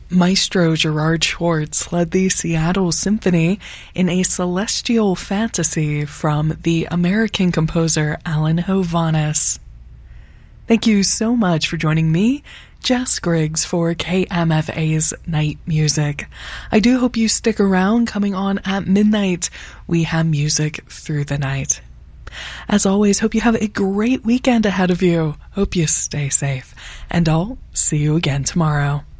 Maestro Gerard Schwartz led the Seattle Symphony in a celestial fantasy from the American composer Alan Hovhaness. Thank you so much for joining me, Jess Griggs, for KMFA's Night Music. I do hope you stick around. Coming on at midnight, we have music through the night. As always, hope you have a great weekend ahead of you. Hope you stay safe, and I'll see you again tomorrow.